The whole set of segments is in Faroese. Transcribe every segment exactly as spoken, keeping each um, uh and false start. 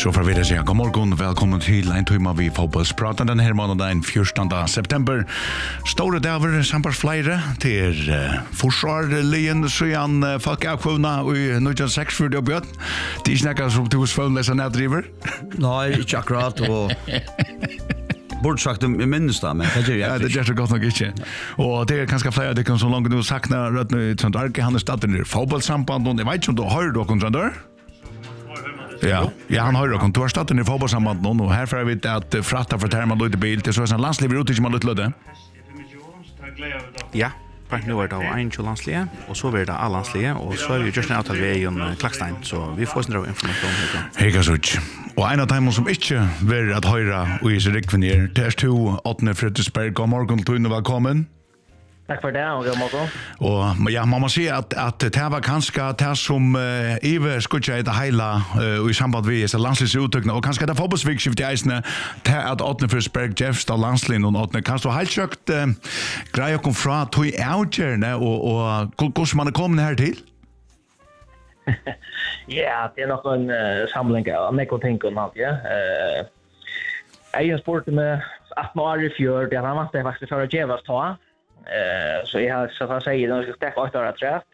Så får vi det säga god morgon, välkommen till en timme vi fotbollspratar den här månaden fjortonde september. Stora dagar sampar flera till uh, försvarligen så igen uh, folk aktioner i nitton sex för det bjött. Det snackar som du skulle läsa nedriver. Nej, inte akkurat och borde sagt om minsta men det gör jag. Ja, det gör det gott nog inte. Och det är ganska flera det kan så långt du saknar rätt nu sånt arke han är staden i fotbollssamband och det vet inte om du hör då kontrandör. Ja, ja han har ju kon torsdagen i fotbollssamband nu och här får vi att fratta för termen lite bil till så en landsliv ut inte man lite lödde. Ja, på nu är det en landsliv och så blir det alla landsliv och så är det just en avtal vi om Klackstein så vi får sån information här. Hej så. Och en av dem som inte vill att höra och i sig rikvinner det är två åttende Fredriksberg god morgon till välkommen. Tack för det och god morgon. Och ja, man måste säga att att det var kanske det som uh, Eve skulle det hela uh, i samband med så landslagsuttagna och kanske det fotbollsvikskift i isne till att åttende Fredriksberg Jeffs där landslin och åttende kanske helt sjukt uh, grejer kom från till outgerne och och hur man kommer här till. Ja, det är nog en uh, samling av mycket tänk och allt, ja. Eh uh, jag sport med att år i fjör, det har varit faktiskt för att Jevas ta. Eh så jag har så att säga det ska täcka åtta träff.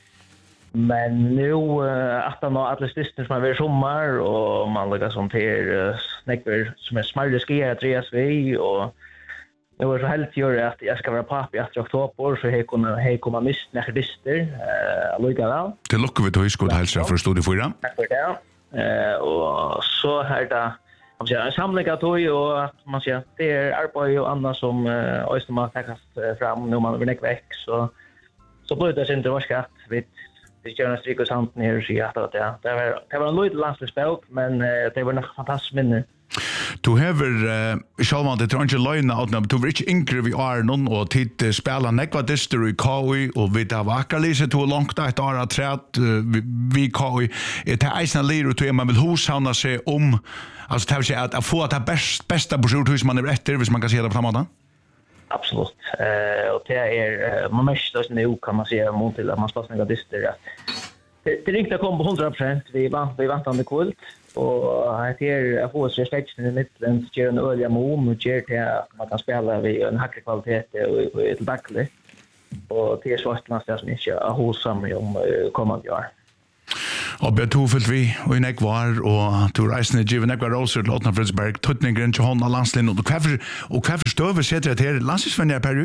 Men nu uh, att man alla system som är sommar och man lägger som till uh, snäcker som är smarta skier tre S V och det var så helt gör att jag ska vara pappa i oktober så jag kunde hej komma mist när lister eh alltså väl. Till lucka vi då skulle hälsa för studio fyra. Tack för det. Eh och så här där man säger samling av toy och att man säger det är arbete och annat som östra man täckas fram när man vill näck väck så så blir det inte vad ska vi det gör en strik och sant ner så jag att det det var det var en lite landslagsspel men det var en fantastisk minne. Du hever uh, sjálvan det trunge line out now to reach inkre vi are non og tit uh, spela nekva dister i K I og vi ta vakar lise to langt at ara træt uh, vi K I et eisna liru to man vil hus havna seg om altså tæv seg at få at best besta bushurhus man er etter hvis man kan se det på samme måte. Absolut. Eh och det är man måste nu kan man se mot till att man spelar nekva dister. Det det riktigt kom på hundra procent vi var vi vant under kult. Och här är jag får respekt i mitten så gör en ölja mom och ger till att man kan spela vid en hackig kvalitet och ett backle. Och det är så att man ska inte ha hosam om kommande år. Och betofelt vi och i nek var och to reisne given nek var roser till åttende Fredriksberg Tutningen till hon landslin och kvar och kvar förstöver sätter det här landslagsvänner Perry.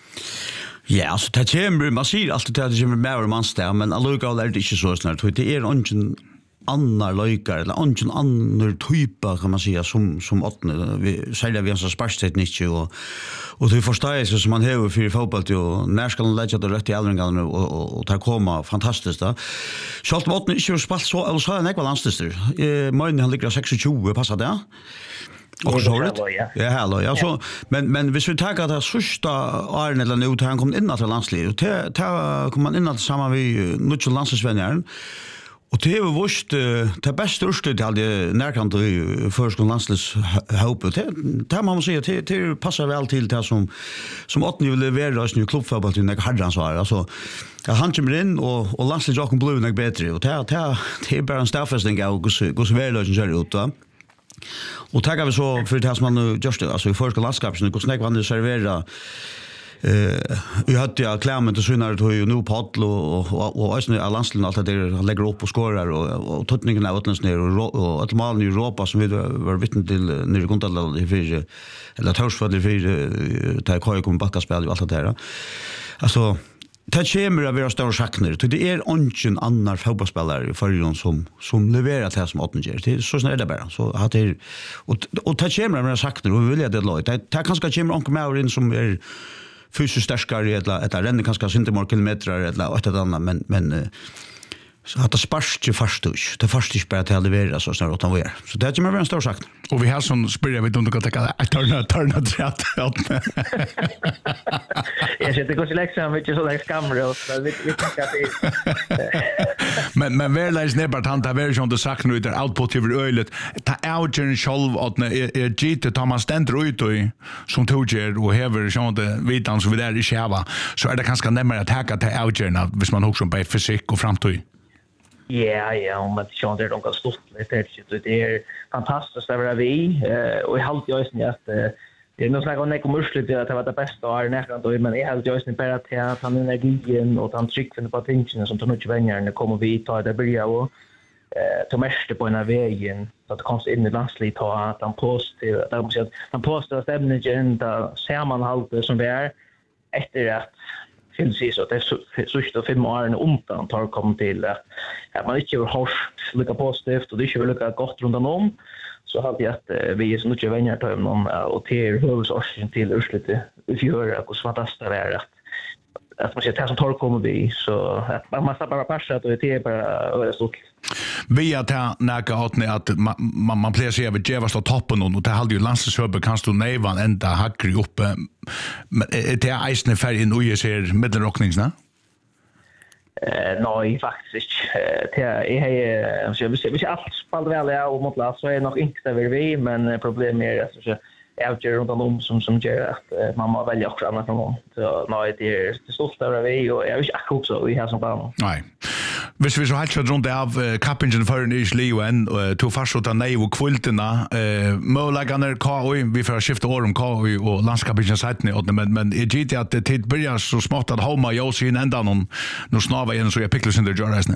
Ja, alltså det kommer man ser alltid att det kommer mer manstär men allugal är det inte så snart. Det är ingen annar lökar eller ingen annan typer kan man säga som som åttende vi säger vi har så sparkteknik och och det förstår sig som man har för fotboll och när ska man lägga det rätt i äldringarna och och, och ta komma fantastiskt då. Schalt åttende inte spalt så eller så är det landstister. Eh men han ligger tjugoseks passar det. Och så det. Ja, hallå. Ja så men men hvis vi tar att det första åren eller nu han kom in till landslaget ta ta kommer man in till samma vi nuch landslagsvänner. Och det är vårt det bästa urstöd till det närkant i förskon landslagshoppet. Det här man måste säga det, det passar väl till det som som åttende vill leverera oss nu klubbfotboll till några herransvar. Alltså han kommer in och och landslagsjocken blir nog bättre och det det det är bara en staffesting av hur så väl lösen ser ut då. Och tackar vi så för det som man nu just alltså i förskon landskapet hur snägg man det servera Eh vi hade ju Clement och Sunnar då ju nu paddel och och och alltså landslagen allt det han lägger upp och skorar och och Tutningen av åttens ner och och att man i Europa som vi var vittne till nere i Gondal i fyra eller Torsfall i fyra där K I kom backa spel och allt det där. Alltså det kommer att vara stora sakner. Det är ingen annan fotbollsspelare i förrjun som som levererar det som åttende gör. Det är så snäll det bara. Så att det och och det kommer att vara sakner och vill jag det låt. Det kanske kommer onkel mer in som är fysiskt starkare eller ett ränner kanske inte mer kilometer eller ett annat men men så att det sparst ju fast ut. Det fast inte bara till leverera så snart utan vad så det är ju mer en stor sak. Och vi har sån spel jag vet inte vad det kan att turna turna rätt. Jag sitter kanske liksom vet ju så där skamrel så vi vi tänker att men men väl är snäppart han där version det sagt nu där output över ölet ta outgen själv att är git ta man ständer ut och som tog ger och häver sånt vitan så vi där i själva så är det kanske närmare att hacka ta outgen hvis man också på fysik och framtid. Ja, ja, om att det är något stort lite det är fantastiskt att vara vi och jag håller ju just att det är nog snack om det kommer slut att det var det bästa och nästan då men jag håller ju just bara att han energin och han trycker på tingen som tar mycket vänner när kommer vi ta det börja och eh ta mest på en vägen så att det kommer in i landsligt ta att han positiv att han säger han postar stämningen där ser man halt som det är efter att finns det så det är så så fem år undan tar kom till att man inte har hört lika positivt och det är ju lika gott runt om så hade jag att vi är så mycket vänner till någon och till huvudsorsen till urslutet i fjör och så fantastiskt det är att att man ser det som tar kommer vi så att man måste bara passa att det är bara stort. Vi att ha näka åt att man man plejer sig över Jevas på toppen och det hade ju landslagsöver kanst du nevan ända hackri uppe men det är isne färgen och ju ser medelrockningsna. Eh nej faktiskt det är så jag vill säga allt spalt väl ja och mot la så är nog inte över vi men problemet är att så jag gör runt om som som gör att man må välja också annat någon så nej det är det största av vi och jag vill inte också vi har som barn. Nej. Hvis vi så helt kjørt rundt av uh, kappingen for en is Leon uh, to fastslått nei og kvultene uh, målleggene K O vi får skifte år om K O og landskappingen seitene men, men jeg gitt at det tid begynner så smått at Homa gjør sin enda noen noen snava igjen så jeg pikkler sin der gjør reisene.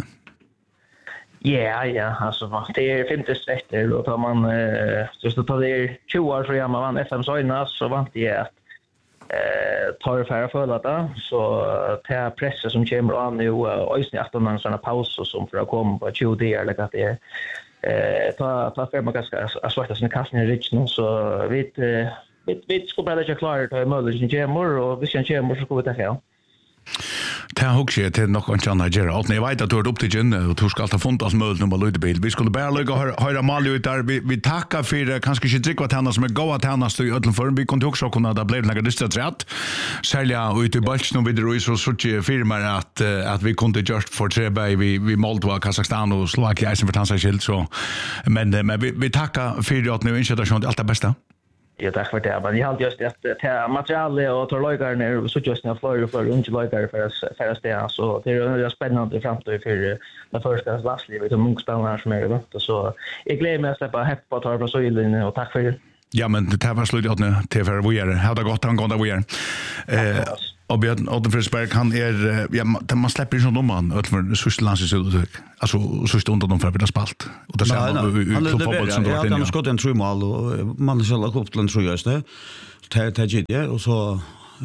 Ja, ja, alltså det är femtio efter då tar man eh just att det är tjugo år så jag man vann F M Soina så vant jag att eh tar färra för att så ta pressa som kommer an nu och just att man såna pauser som för att komma på tjugo dagar eller att det eh ta ta för man ganska svarta sina kassen i riktning så vi vi vi ska bara lägga klart att möjligen kommer och vi ska kommer så går det här. Det har också till något annat att göra. Och jag vet att du har upp till gyn och du ska alltid funta oss möjligt när man lyder bil. Vi skulle bara lägga och höra Malio ut där. Vi, vi tackar för kanske inte dricka tända som är goda tända i ödlen vi kunde också kunna det blev några distriktsrätt. Sälja ut i Balchen och vidare så så firmar att att vi kunde just för tre vi vi Moldova, Kazakstan och Slovakia som för tansa skilt så men men vi, vi tackar för att ni initiation allt det bästa. Ja, tack för det. Men jag har just att ta material och ta lojgar ner så just när för för inte lojgar för för att det så det är spännande framtid för det första landslivet och många spelare som är det så jag gläder mig att släppa hepp på tar på så och tack för det. Ja, men det var slut att nu till för vi är. Ha det gott han går där vi är. Eh och Björn Ottenfridsberg han är ja man släpper ju sån domman ut för Sydlands alltså så stod de för det spalt och det ser man i fotboll som då det har skott en tremål och man ska lägga upp den tror jag just det ta ta ja och så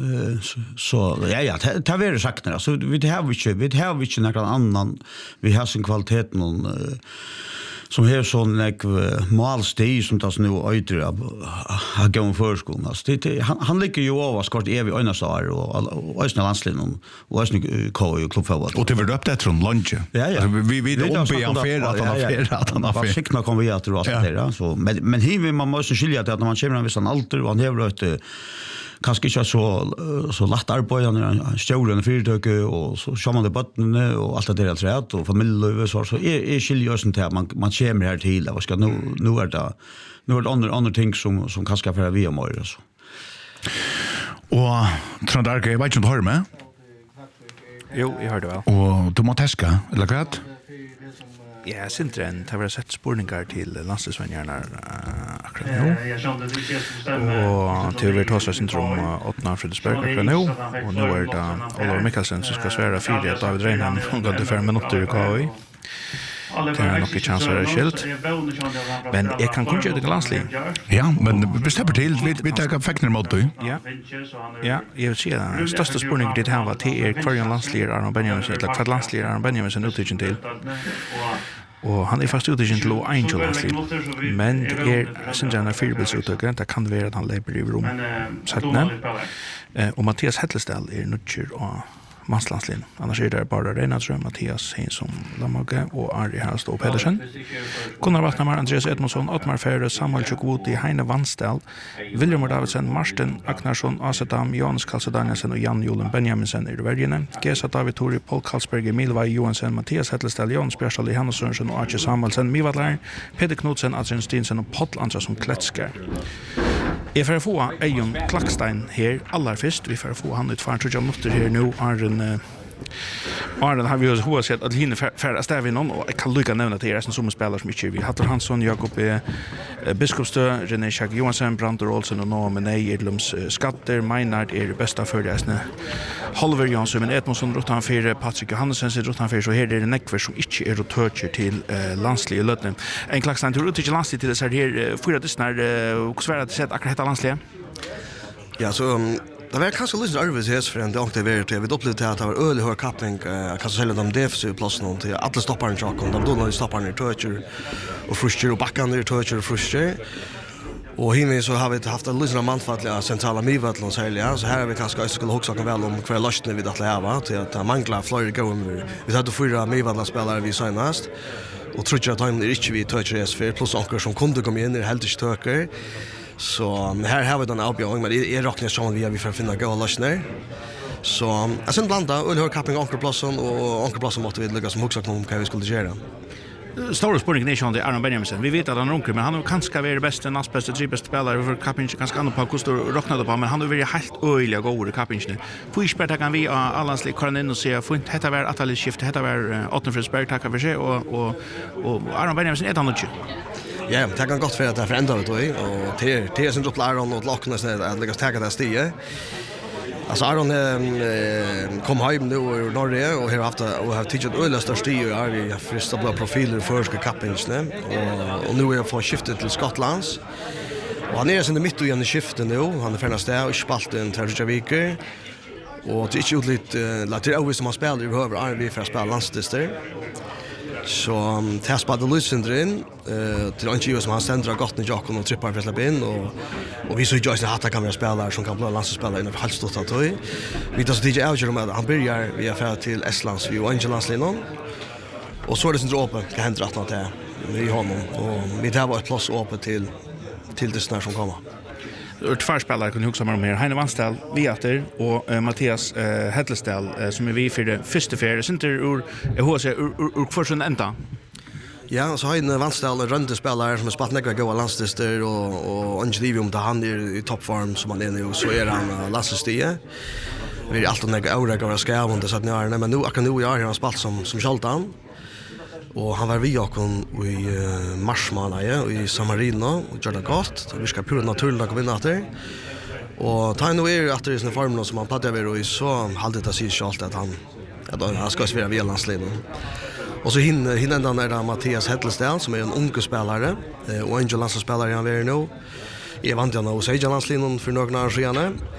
så ja ja ta vara sagt där så vi har vi inte vi har vi inte någon annan vi har sin kvalitet någon som har sån ek målsteg som tas nu öter har gått förskolan alltså det han han ligger ju över skort är vi ena så och Östra landslinjen och Östra K och klubbfotboll och det var upp det från lunch ja ja vi vi det om be affär att han affär att han affär fick man kommer vi att det där så men men hiv man måste skilja att när man kommer en viss alder och han har ett kanske inte så så lätt arbete när stjärnan fyrtöke och så kör man det bottnen och allt det där träet och familjelöv så så är är skiljösen till man man kommer här till vad ska nu nu är det nu är det andra andra ting som som kanske för vi och mer så. Och Trandarke jag vet inte hör med. Jo, jag hörde väl. Och du måste täska eller vad? Ja, Sintren har varit sett spårningar till landslagsvännerna akkurat nu. Och till vi tar oss syndrom åtta Fredriksberg akkurat nu. Och nu är det Oliver Mikkelsen som ska svära fyra David Reinhardt och går till fem minuter i K O I. Det är nog en chans att det är skilt. Men jag kan kunna göra det landslag. Ja, men bestämmer till. Vi, vi tar fäckner mot dig. Ja, ja jag vill säga den största spårningen det här var till er kvar en landslag Aron Benjaminsen, eller kvar landslag Aron Benjaminsen uttygen till. Och han är fast uttygen till Angel landslag. Men det är sen den fyrbildsuttygen, det kan vara att han lever i rum. Sättna. Och Mattias Hettelstall är nutcher och manslandslinjen. Annars är det bara Reinhardt, Mattias Heinsson, Lamage och Ari Halstå Pedersen. Gunnar Vatnamar, Andreas Edmundsson, Ottmar Ferre, Samuel Tjokvoti, Heine Vanstall, William Davidsen, Marsten Aknarsson, Asetam, Jonas Kalse Danielsen och Jan Julen Benjaminsen i Rövergene. Gesa David Tori, Paul Karlsberg, Emil Vai Johansen, Mattias Hettelstall, Jonas Björstall, Johannes Sørensen och Archie Samuelsen, Mivadlaren, Peter Knudsen, Adrian Stinsen och Pottl Andersson Kletskar. Jag får få Ejon Klackstein här allra först. Vi får få han ut för tjugo minuter här nu. Är en Arne har vi ju hur sett att hinna färdas där vi någon och jag kan lycka nämna till er som spelare som mycket vi Hattor Hansson, Jakob eh, Biskopstö, René Schack Johansson, Brantor Olsen och Noah Menei Edlums eh, Skatter, Meinard är det bästa för det snä. Halver Jansson men Edmondsson Rotan för Patrick Johansen så Rotan för så här är det Neckver som inte är rotöcher till eh, landsliga löten. En klax han tror till landsliga till så här fyra dysnar och svär att sätta akkurat heta landsliga. Ja, så um... det var kanske lite nervös för en dag det var det. Vi upplevde att det var ölig hör kappning. Kanske sälja de defensiva platserna till alla stopparna chocken. De då när stopparna i toucher och fruscher och backarna i toucher och fruscher. Och himme så har vi haft en liten manfattliga centrala mivattlen så här. Så här har vi kanske skulle också kan väl om kvar lösningen vi att lära till att mangla flyr gå med. Vi hade fyra mivattla spelare vi senast. Och tror jag att han är inte vi toucher för plus anker som kunde komma in i helt inte toucher. Så här har vi den avbjörning, men det är räknas som vi har vi för att finna goda lösningar. Så jag sen blanda ölhör kapping ankerplatsen och ankerplatsen måste vi lägga som också om vad vi skulle göra. Stora spårning nation det Aron Benjaminsen. Vi vet att han runker men han har kanske varit bäst näst bästa tre bästa spelare för kapping kanske andra på kostar räknade på men han har varit helt öliga goda i kapping. På spärta kan vi allas lik kan in och se få inte heter var att alla skifta heter var åtta för spärta kan vi se och och och Aron Benjaminsen är annat. Ja, det kan gott för att det förändrar det då och till till sin upplära och lockna sig att lägga tagga det stiga. Alltså Aron eh, kom hem nu i Norge och har haft och har tittat öle största i är vi första blå profiler för ska kappingne och och nu är jag för skiftet till Skottlands. Och han är sen i mitt och igen i skiftet nu. Han är färnast där och spalt en tredje veckor. Och det är ju lite lite över som han spelar över är vi för spela landsdister. Så um, testade Lucindrin eh till Angie som han ständrar gott i Jakob och trippar för att släppa in och och vi så ju just att kan vi spela som kan bli landslagsspelare innan halvt stort att toy. Vi tar så D J Alger med han börjar vi är färd till Estlands vi och Angelas Lennon. Och så är det sen öppet kan hända att det vi har någon och vi tar var ett plats öppet till till det snart som kommer. Två spelare kunde huxa mer om här. Heine Vanstall, Viater och uh, Mattias uh, Hedlestall uh, som är vi för det första fjärde center ur H C ur ur första ända. Ja, så Heine Vanstall är runt spelare som har spelat några goda landslister och och Angelivium där han är i toppform som han är nu så är han uh, landslistie. Vi är alltid några år gånger ska och det så att nu men nu kan nu jag har han spelat som som Schaltan. Och han var vi och i uh, marsmånaden i Samarino och gjorde det gott. Vi ska pura naturligt att vinna efter. Och ta nu är att det är såna former som han plattar över och så hade det sig självt att han ja, han ska spela vid landslaget. Och så hinner hinner den där Mattias Hedlestad som är en ung spelare och Angel landslagsspelare han är nu. Jag vant jag nog säga landslaget för några år sedan